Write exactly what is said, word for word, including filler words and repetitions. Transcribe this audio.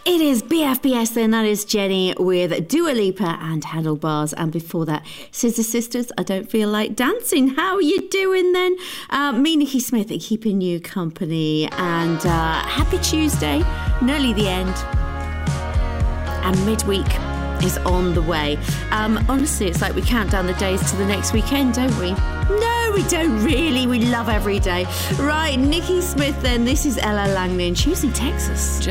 It is B F B S then, that is Jenny with Dua Lipa and Handlebars, and before that Scissor Sisters, I Don't Feel Like Dancing. How are you doing then? Uh, me, Nikki Smith, are keeping you company, and uh, happy Tuesday, nearly the end, and midweek is on the way. Um, honestly, it's like we count down the days to the next weekend, don't we? No, we don't really. We love every day. Right, Nikki Smith then, this is Ella Langley, and she's in Texas.